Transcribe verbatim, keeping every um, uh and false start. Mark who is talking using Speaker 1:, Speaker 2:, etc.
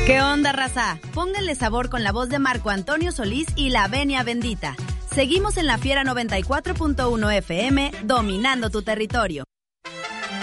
Speaker 1: ¿Qué onda, raza? Pónganle sabor con la voz de Marco Antonio Solís y la venia bendita. Seguimos en La Fiera noventa y cuatro punto uno F M, dominando tu territorio.